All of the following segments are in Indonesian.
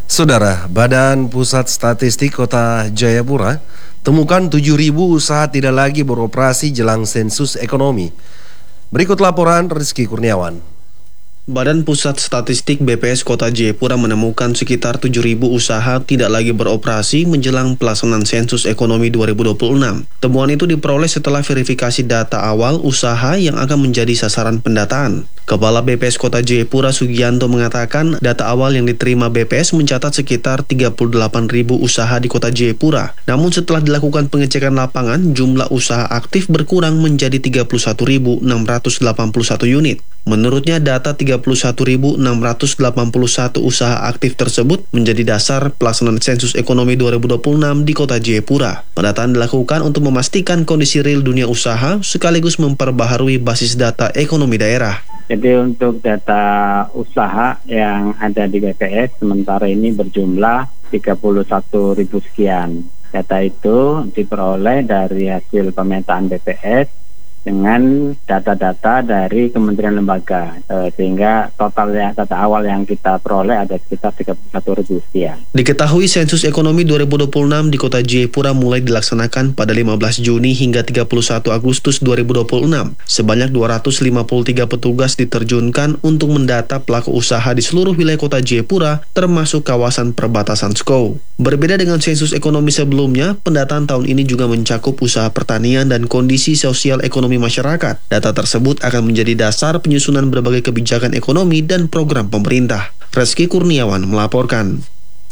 Saudara, Badan Pusat Statistik Kota Jayapura temukan 7.000 usaha tidak lagi beroperasi jelang sensus ekonomi. Berikut laporan Rizky Kurniawan. Badan Pusat Statistik BPS Kota Jayapura menemukan sekitar 7.000 usaha tidak lagi beroperasi menjelang pelaksanaan sensus ekonomi 2026. Temuan itu diperoleh setelah verifikasi data awal usaha yang akan menjadi sasaran pendataan. Kepala BPS Kota Jayapura Sugianto mengatakan data awal yang diterima BPS mencatat sekitar 38.000 usaha di Kota Jayapura. Namun setelah dilakukan pengecekan lapangan, jumlah usaha aktif berkurang menjadi 31.681 unit. Menurutnya data 31.681 usaha aktif tersebut menjadi dasar pelaksanaan sensus ekonomi 2026 di Kota Jayapura. Pendataan dilakukan untuk memastikan kondisi real dunia usaha sekaligus memperbaharui basis data ekonomi daerah. Jadi untuk data usaha yang ada di BPS sementara ini berjumlah 31.000 sekian. Data itu diperoleh dari hasil pemetaan BPS dengan data-data dari kementerian lembaga, sehingga total data awal yang kita peroleh ada sekitar 31.000 sekian. Diketahui sensus ekonomi 2026 di Kota Jayapura mulai dilaksanakan pada 15 Juni hingga 31 Agustus 2026. Sebanyak 253 petugas diterjunkan untuk mendata pelaku usaha di seluruh wilayah Kota Jayapura, termasuk kawasan perbatasan Skou. Berbeda dengan sensus ekonomi sebelumnya, pendataan tahun ini juga mencakup usaha pertanian dan kondisi sosial ekonomi masyarakat. Data tersebut akan menjadi dasar penyusunan berbagai kebijakan ekonomi dan program pemerintah. Rizky Kurniawan melaporkan.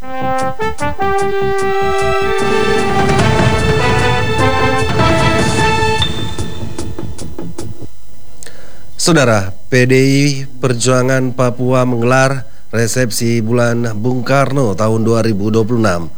Saudara, PDI Perjuangan Papua menggelar resepsi bulan Bung Karno tahun 2026.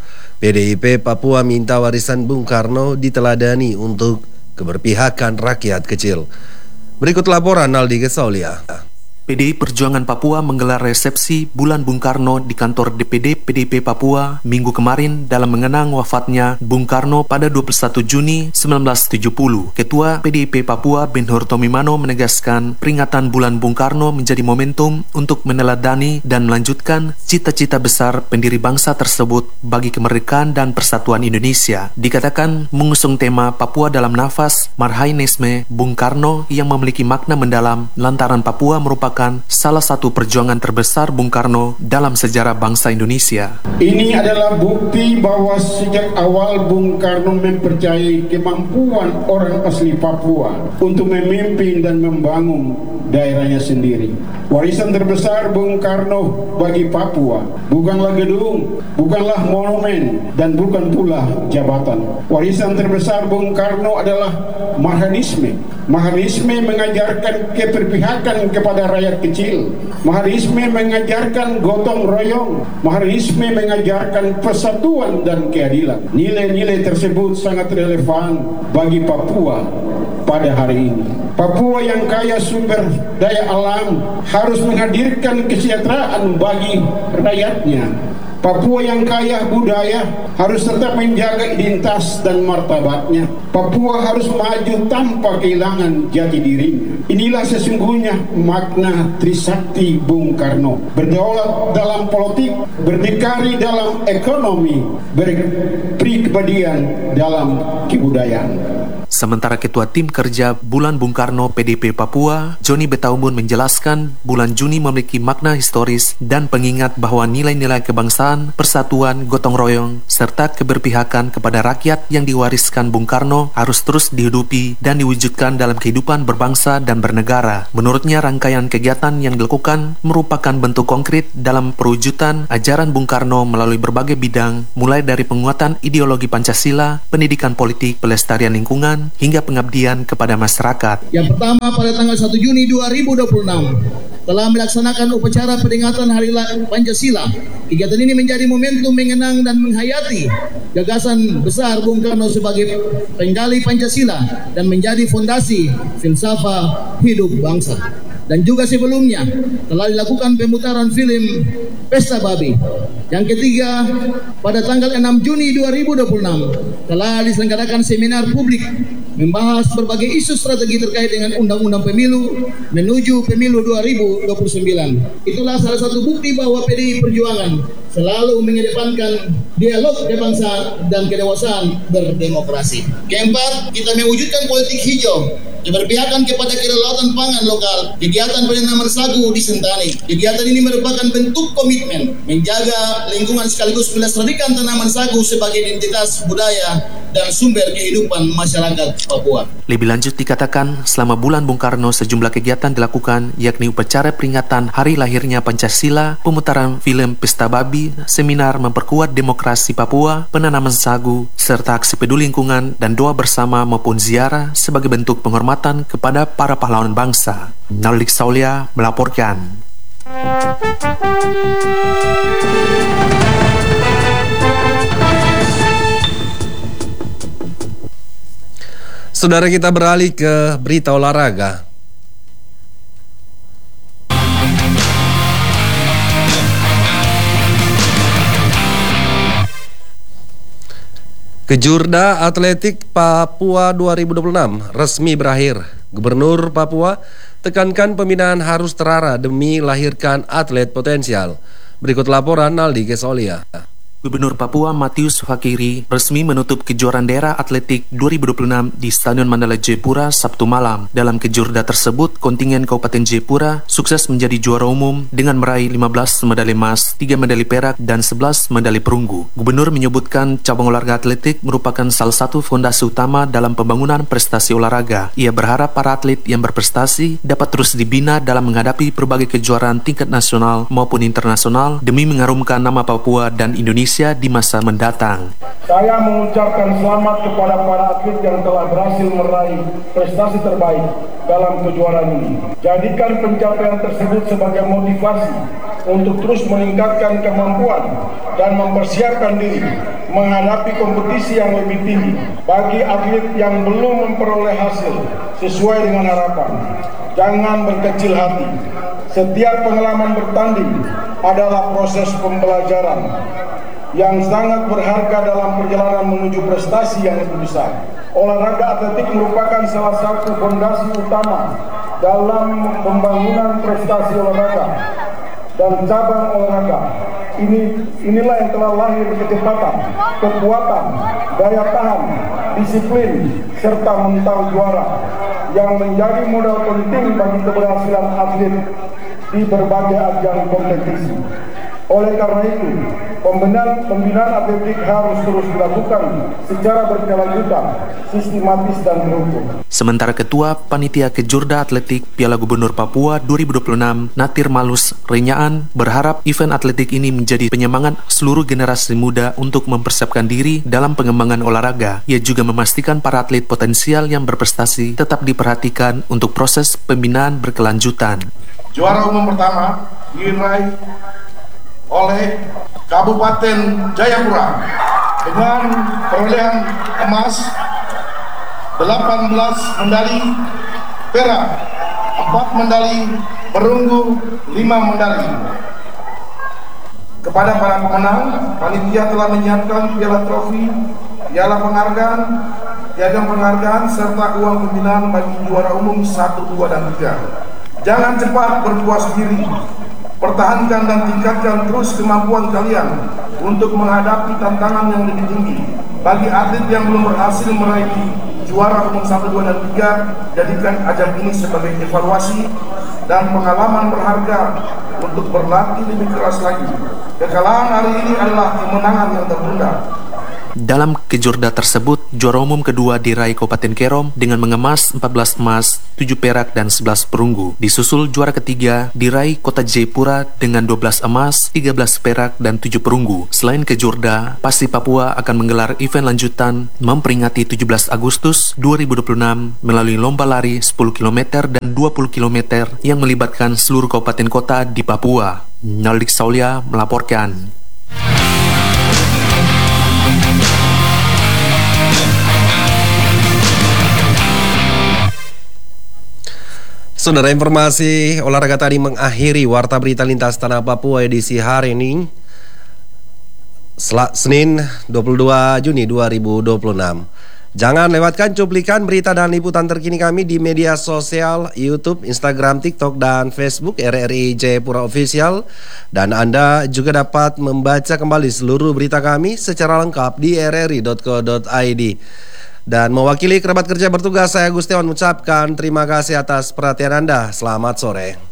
PDIP Papua minta warisan Bung Karno diteladani untuk keberpihakan rakyat kecil. Berikut laporan Aldi Gesaulia. PDI Perjuangan Papua menggelar resepsi bulan Bung Karno di kantor DPD PDIP Papua minggu kemarin dalam mengenang wafatnya Bung Karno pada 21 Juni 1970. Ketua PDIP Papua Ben-Hur Tomimano menegaskan peringatan bulan Bung Karno menjadi momentum untuk meneladani dan melanjutkan cita-cita besar pendiri bangsa tersebut bagi kemerdekaan dan persatuan Indonesia. Dikatakan mengusung tema Papua dalam nafas Marhaenisme Bung Karno yang memiliki makna mendalam lantaran Papua merupakan salah satu perjuangan terbesar Bung Karno dalam sejarah bangsa Indonesia. Ini adalah bukti bahwa sejak awal Bung Karno mempercayai kemampuan orang asli Papua untuk memimpin dan membangun daerahnya sendiri. Warisan terbesar Bung Karno bagi Papua bukanlah gedung, bukanlah monumen, dan bukan pula jabatan. Warisan terbesar Bung Karno adalah Marhaenisme. Marhaenisme mengajarkan keberpihakan kepada rakyat kecil. Marhaenisme mengajarkan gotong royong. Marhaenisme mengajarkan persatuan dan keadilan. Nilai-nilai tersebut sangat relevan bagi Papua pada hari ini. Papua yang kaya sumber daya alam harus menghadirkan kesejahteraan bagi rakyatnya. Papua yang kaya budaya harus tetap menjaga identitas dan martabatnya. Papua harus maju tanpa kehilangan jati dirinya. Inilah sesungguhnya makna Trisakti Bung Karno. Berdaulat dalam politik, berdikari dalam ekonomi, berpribadian dalam kebudayaan. Sementara Ketua Tim Kerja Bulan Bung Karno PDIP Papua, Joni Betaumbun menjelaskan bulan Juni memiliki makna historis dan pengingat bahwa nilai-nilai kebangsaan, persatuan, gotong royong, serta keberpihakan kepada rakyat yang diwariskan Bung Karno harus terus dihidupi dan diwujudkan dalam kehidupan berbangsa dan bernegara. Menurutnya rangkaian kegiatan yang dilakukan merupakan bentuk konkret dalam perwujudan ajaran Bung Karno melalui berbagai bidang, mulai dari penguatan ideologi Pancasila, pendidikan politik, pelestarian lingkungan, hingga pengabdian kepada masyarakat. Yang pertama, pada tanggal 1 Juni 2026 telah melaksanakan upacara peringatan Hari Pancasila. Kegiatan ini menjadi momentum mengenang dan menghayati gagasan besar Bung Karno sebagai penggali Pancasila dan menjadi fondasi filsafat hidup bangsa. Dan juga sebelumnya telah dilakukan pemutaran film Pesta Babi. Yang ketiga, pada tanggal 6 Juni 2026 telah diselenggarakan seminar publik membahas berbagai isu strategi terkait dengan Undang-Undang Pemilu menuju Pemilu 2029. Itulah salah satu bukti bahwa PDI Perjuangan selalu mengedepankan dialog kebangsaan dan kedewasaan berdemokrasi. Keempat, kita mewujudkan politik hijau, keberpihakan kepada kedaulatan pangan lokal. Kegiatan penanaman sagu di Sentani. Kegiatan ini merupakan bentuk komitmen menjaga lingkungan sekaligus melestarikan tanaman sagu sebagai identitas budaya dan sumber kehidupan masyarakat Papua. Lebih lanjut dikatakan, selama bulan Bung Karno sejumlah kegiatan dilakukan, yakni upacara peringatan hari lahirnya Pancasila, pemutaran film Pesta Babi, seminar memperkuat demokrasi Papua, penanaman sagu, serta aksi peduli lingkungan dan doa bersama maupun ziarah sebagai bentuk penghormatan kepada para pahlawan bangsa. Nalik Saulia melaporkan. Saudara, kita beralih ke berita olahraga. Kejurda Atletik Papua 2026 resmi berakhir. Gubernur Papua tekankan pembinaan harus terarah demi lahirkan atlet potensial. Berikut laporan Naldi Kesolia. Gubernur Papua Matius Fakiri resmi menutup kejuaraan daerah atletik 2026 di Stadion Mandala Jayapura Sabtu malam. Dalam kejurda tersebut, kontingen Kabupaten Jayapura sukses menjadi juara umum dengan meraih 15 medali emas, 3 medali perak, dan 11 medali perunggu. Gubernur menyebutkan cabang olahraga atletik merupakan salah satu fondasi utama dalam pembangunan prestasi olahraga. Ia berharap para atlet yang berprestasi dapat terus dibina dalam menghadapi berbagai kejuaraan tingkat nasional maupun internasional demi mengharumkan nama Papua dan Indonesia di masa mendatang. Saya mengucapkan selamat kepada para atlet yang telah berhasil meraih prestasi terbaik dalam kejuaraan ini. Jadikan pencapaian tersebut sebagai motivasi untuk terus meningkatkan kemampuan dan mempersiapkan diri menghadapi kompetisi yang lebih tinggi. Bagi atlet yang belum memperoleh hasil sesuai dengan harapan, jangan berkecil hati. Setiap pengalaman bertanding adalah proses pembelajaran yang sangat berharga dalam perjalanan menuju prestasi yang lebih besar. Olahraga atletik merupakan salah satu fondasi utama dalam pembangunan prestasi olahraga dan cabang olahraga. Inilah yang telah lahir kecepatan, kekuatan, daya tahan, disiplin, serta mental juara yang menjadi modal penting bagi keberhasilan atlet di berbagai ajang kompetisi. Oleh karena itu, pembinaan atletik harus terus dilakukan secara berkelanjutan, sistematis dan terukur. Sementara Ketua Panitia Kejurda Atletik Piala Gubernur Papua 2026, Natir Malus Renyaan, berharap event atletik ini menjadi penyemangat seluruh generasi muda untuk mempersiapkan diri dalam pengembangan olahraga. Ia juga memastikan para atlet potensial yang berprestasi tetap diperhatikan untuk proses pembinaan berkelanjutan. Juara umum pertama diraih oleh Kabupaten Jayapura dengan perolehan emas 18 medali perak, 4 medali perunggu, 5 medali. Kepada para pemenang, panitia telah menyiapkan piala trofi, piala penghargaan, piagam penghargaan, serta uang pembinaan bagi juara umum 1, 2, dan 3. Jangan cepat berpuas diri. Pertahankan dan tingkatkan terus kemampuan kalian untuk menghadapi tantangan yang lebih tinggi. Bagi atlet yang belum berhasil meraih juara umum 1, 2, dan 3, jadikan ajang ini sebagai evaluasi dan pengalaman berharga untuk berlatih lebih keras lagi. Kekalahan hari ini adalah kemenangan yang tertunda. Dalam kejurda tersebut, juara umum kedua diraih Kabupaten Kerom dengan mengemas 14 emas, 7 perak, dan 11 perunggu. Disusul juara ketiga diraih Kota Jayapura dengan 12 emas, 13 perak, dan 7 perunggu. Selain kejurda, Pasti Papua akan menggelar event lanjutan memperingati 17 Agustus 2026 melalui lomba lari 10 km dan 20 km yang melibatkan seluruh kabupaten kota di Papua. Naldik Saulia melaporkan. Saudara, informasi olahraga tadi mengakhiri Warta Berita Lintas Tanah Papua edisi hari ini, Senin 22 Juni 2026. Jangan lewatkan cuplikan berita dan liputan terkini kami di media sosial YouTube, Instagram, TikTok, dan Facebook RRI Jayapura Official. Dan Anda juga dapat membaca kembali seluruh berita kami secara lengkap di rri.co.id. Dan mewakili kerabat kerja bertugas, saya Gustiawan mengucapkan terima kasih atas perhatian Anda. Selamat sore.